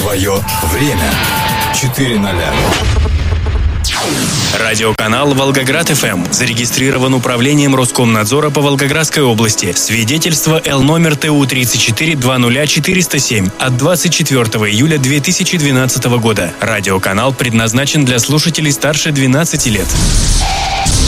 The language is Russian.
Твое время. 4:00. Радиоканал «Волгоград-ФМ» зарегистрирован управлением Роскомнадзора по Волгоградской области. Свидетельство Л номер ТУ 3420407 от 24 июля 2012 года. Радиоканал предназначен для слушателей старше 12 лет.